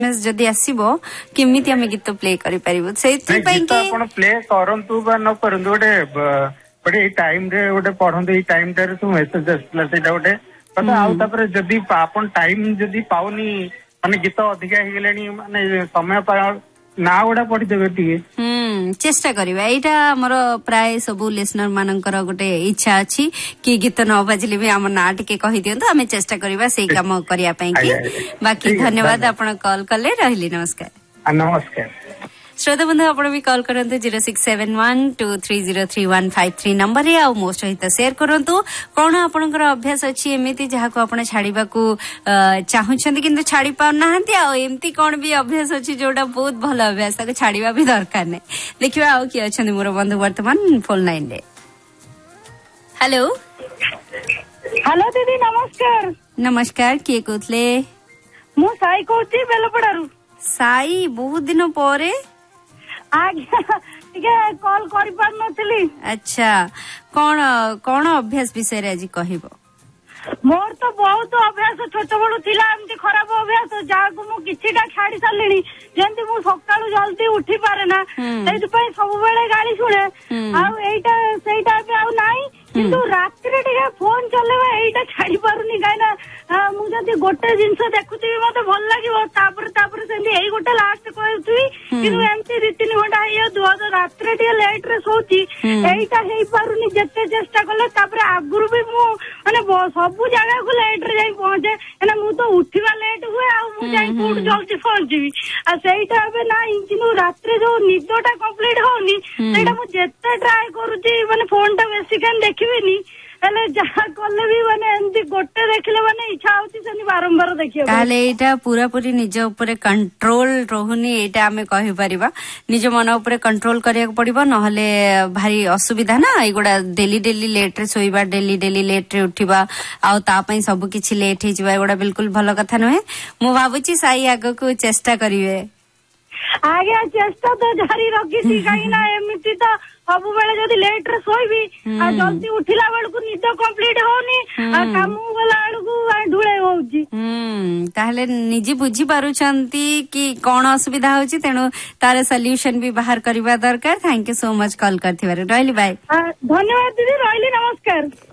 जदि आसीबो केमिति हम गीत प्ले करि परिबो सेति पई कि आपण प्ले करंतु बा न करंतु गोटे टाइम रे गोटे पढंतु ई टाइम रे सु मेसेज आसला सेटा गोटे पता आउ तापर जदि आपण टाइम जदि पाउनी माने गीत अधिका हे गेलेनी माने समय ना गुड़ा पढ़ी देबे टिके चेष्टा करिबा एटा हमर प्राय सबु लिसनर मानकर गोटे इच्छा अछि कि गीत न बाजिले भी हम ना टिके कहि दियंतो हमें चेष्टा करिबा सेही काम करिया पई कि बाकी धन्यवाद आपण कॉल करले रहली नमस्कार नमस्कार श्रोता बंधु आपण भी कॉल करंतु 067123033153 नंबर रे आ मो सहित शेयर करंतु कोन आपनकर अभ्यास अछि एमिति जहा को आपण छाड़ीबा को चाहुछंती किंतु छाड़ी पाउ नाहंती आ एमिति कोन भी अभ्यास अछि जोटा बहुत भलो अभ्यास ताके छाड़ीबा भी दरकार नै देखिबा आ कि अछंती मोर बंधु वर्तमान फोन लाइन रे हेलो हेलो दीदी नमस्कार नमस्कार के कोथले मु साई कोथि बेलपड़ारू साई बहुत दिन परे आज्ञा टिके कॉल करि पार नथिली अच्छा कोन अभ्यास विषय रे आज कहिबो मोर तो बहुत अभ्यास छोट बड़ थिला एमती खराब अभ्यास जाको मु किछिटा छाड़ी सारलिनी जेंति मु सकाळु जल्दी उठी पारे ना सेति पई सब बेले गाली सुने आ एटा सेटा पे आ नाही किंतु रात्रि टिके फोन चलेबा एटा छाड़ी पारुनी गायना मु जदी गोटे जिंस देखुती मते भल लागिवो तापर सेंती एई गोटे लास्ट कहउथि किंतु एमती रीतिनी घंटा हे दुआ रात्रि टिके लेट रे सोची एटा हेई पारुनी जत्ते चेष्टा कले तापर आगुरु भी मु माने सबु जगह को लेट रे जाई पहुंचे एना मु तो उठिबा लेट हुए आ मु जाई कोड जल्दी पहुंचीबी आ सेइटा बे नाही किंतु रात्रि जो निदोटा कंप्लीट होनी सेटा मु जत्ते ट्राई करूची माने फोन टा बेसी कान देखिबेनी हेले जहा कले भी माने एंती गोटे देखले माने इच्छा होची सेनी बारंबार देखियो ताले एटा पूरा पूरी निज ऊपर कंट्रोल रहूनी एटा हमें कहि परिबा निज मन ऊपर कंट्रोल करिया पड़िबो नहले भारी असुविधा ना एगुडा डेली लेट रे सोइबा डेली लेट रे उठिबा आ ता पई सब किछि लेट हे जिबा एगुडा बिल्कुल भलो कथा नहे मु भाबुची साई आगो को चेष्टा करिवे आगे चेष्टा तो जारी रखी कहीं ना एमती तो सब बेले जदी लेट रे सोइबी आ जल्दी उठिला बेल को निद कंप्लीट होनी आ काम गला बेल को ढुळे होउची ताहले निजी बुझी पारुछंती कि कोन असुविधा होची तेनु तारे सॉल्यूशन भी बाहर करबा दरकार thank you so much call करथिबारे रहली बाय धन्यवाद दीदी रहली नमस्कार।